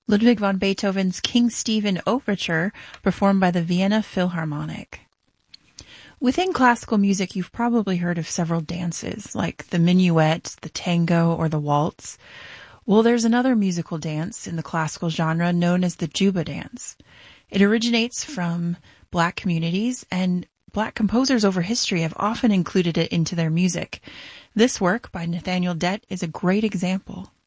Ludwig van Beethoven's King Stephen Overture, performed by the Vienna Philharmonic. Within classical music, you've probably heard of several dances, like the minuet, the tango, or the waltz. Well, there's another musical dance in the classical genre known as the Juba dance. It originates from Black communities, and Black composers over history have often included it into their music. This work by Nathaniel Dett is a great example.